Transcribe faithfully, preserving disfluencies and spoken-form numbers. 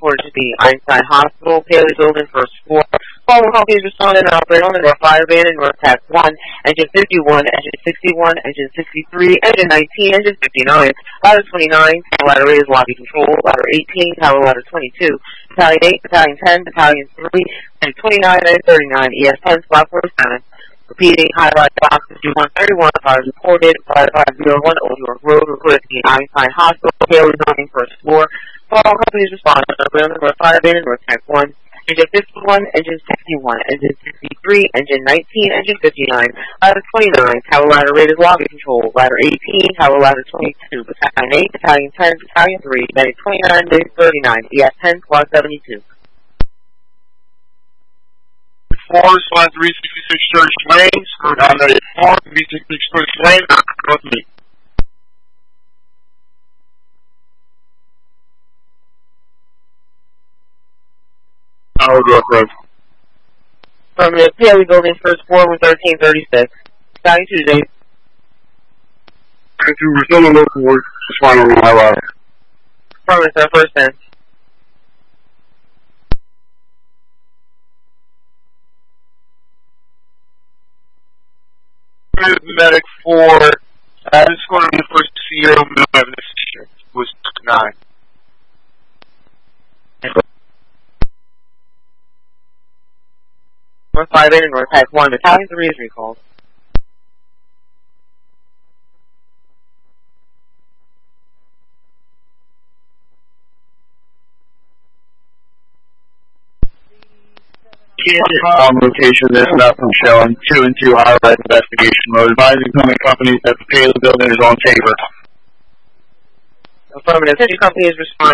reported to the Einstein Hospital, Paley Building, first floor. Following companies responded and operated on the North Fire Van and North Tax one, Engine fifty-one, Engine sixty-one, Engine sixty-three, Engine nineteen, Engine fifty-nine, Ladder twenty-nine, Ladder eight is lobby control, Ladder eighteen, Tower Ladder twenty-two, Battalion eight, Battalion ten, Battalion three, and twenty-nine, and thirty-nine, E S ten, Spot forty-seven. Repeating, high-rise boxes, two one thirty-one, fires reported, five five zero one, Old York Road, reported to the Einstein Hospital, Paley Building, first floor. All companies responded on the North Fire Van and North Tax one, Engine fifty-one, Engine sixty-one, Engine sixty-three, Engine nineteen, Engine fifty-nine, Ladder twenty-nine, Tower Ladder eight is lobby control, Ladder eighteen, Tower Ladder twenty-two, Battalion eight, Battalion ten, Battalion three, Medic twenty-nine, Medic thirty-nine, E S ten, Squad seventy-two. four, Squad three sixty-six, Church Lane, Squad nine four, B sixty-six, Church Lane, with me. Howard Rock Road. From the Paley Building, first floor, with thirteen thirty-six. Battalion Tuesday. Thank you, we're still in local work, just fine on my line. From the first end. Medic for, uh, this one on the first Sierra, this was nine. North five eight and North Tax one, Battalion three is recalled. On location, there's nothing showing. Two and two high-rise investigation mode. Advising coming companies that the Paley Building is on paper. Affirmative. City companies respond.